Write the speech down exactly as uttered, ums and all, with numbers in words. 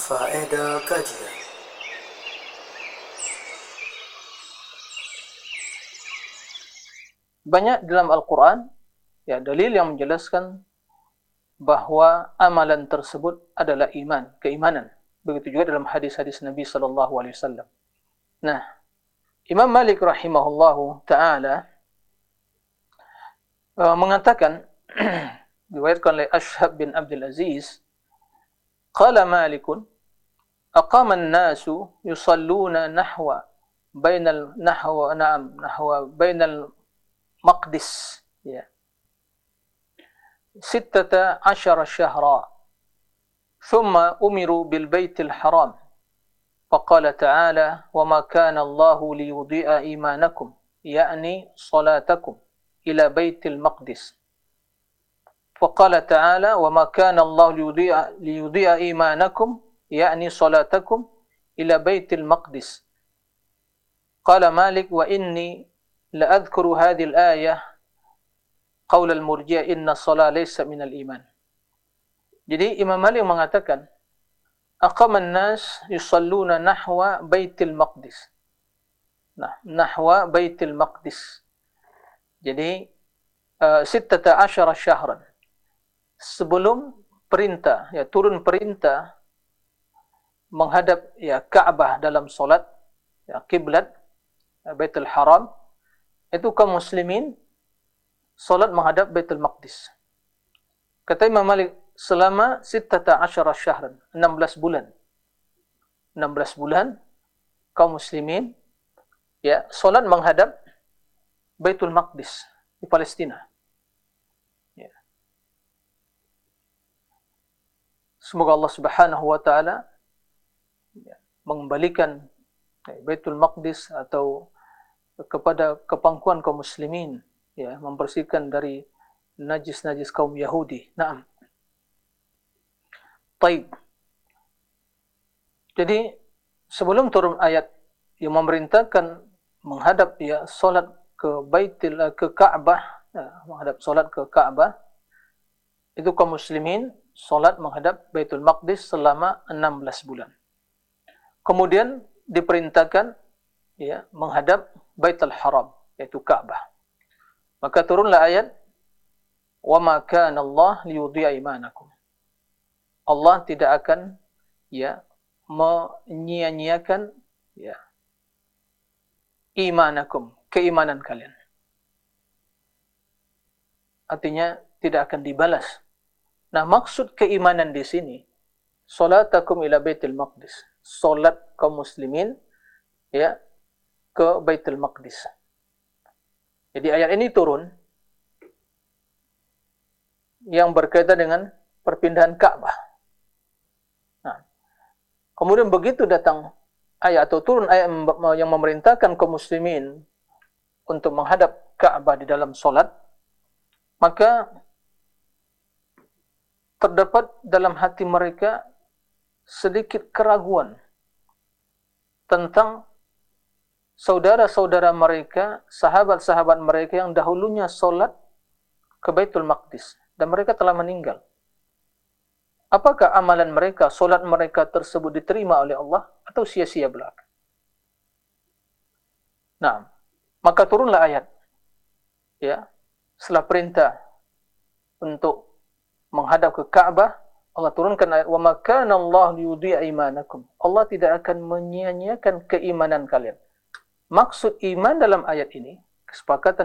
Faedah kajian. Banyak dalam Al-Quran ya dalil yang menjelaskan bahwa amalan tersebut adalah iman, keimanan. Begitu juga dalam hadis-hadis Nabi sallallahu alaihi wasallam. Nah, Imam Malik rahimahullahu taala uh, mengatakan diriwayatkan oleh Ashhab bin Abdul Aziz, qala Malikun aqama an-nasu yusalluna nahwa bainal nahwa na'am nahwa bainal maqdis ya ستة عشر شهرا ثم أمروا بالبيت الحرام فقال تعالى وما كان الله ليضيع إيمانكم يعني صلاتكم إلى بيت المقدس فقال تعالى وما كان الله ليضيع, ليضيع إيمانكم يعني صلاتكم إلى بيت المقدس قال مالك وإني لأذكر هذه الآية qaul al-murji'ah inna shalah laysa minal iman. Jadi Imam Malik mengatakan aqaman nas yusalluna nahwa baitil maqdis. Nah, nahwa baitil maqdis. Jadi uh, sittata asyara syahran. Sebelum perintah, ya turun perintah menghadap ya Ka'bah dalam solat, ya kiblat ya, Baitul Haram, itu kaum muslimin salat menghadap Baitul Maqdis. Kata Imam Malik, selama sittata asyara syahran, enam belas bulan. enam belas bulan kaum muslimin ya salat menghadap Baitul Maqdis di Palestina. Ya. Semoga Allah Subhanahu wa taala ya, mengembalikan ya, Baitul Maqdis atau kepada kepangkuan kaum muslimin, ya, membersihkan dari najis-najis kaum Yahudi. Naam. Taib. Jadi sebelum turun ayat yang memerintahkan menghadap ya salat ke Baitul ke Ka'bah, ya, menghadap salat ke Ka'bah, itu kaum muslimin salat menghadap Baitul Maqdis selama enam belas bulan. Kemudian diperintahkan ya menghadap Baitul Haram, yaitu Ka'bah. Maka turunlah ayat wa ma kana Allah liyudhi'a imanakum. Allah tidak akan ya menyia-nyiakan ya imanakum, keimanan kalian. Artinya tidak akan dibalas. Nah, maksud keimanan di sini salatakum ila Baitul Maqdis. Salat kaum muslimin ya ke Baitul Maqdis. Jadi ayat ini turun yang berkaitan dengan perpindahan Ka'bah. Nah, kemudian begitu datang ayat atau turun ayat yang memerintahkan kaum muslimin untuk menghadap Ka'bah di dalam solat, maka terdapat dalam hati mereka sedikit keraguan tentang saudara-saudara mereka, sahabat-sahabat mereka yang dahulunya solat ke Baitul Maqdis dan mereka telah meninggal. Apakah amalan mereka, solat mereka tersebut diterima oleh Allah atau sia-sia belaka? Nah, maka turunlah ayat ya, setelah perintah untuk menghadap ke Ka'bah, Allah turunkan ayat wa ma kana Allah liyudhi'a imanakum. Allah tidak akan menyia-nyiakan keimanan kalian. Maksud iman dalam ayat ini, kesepakatan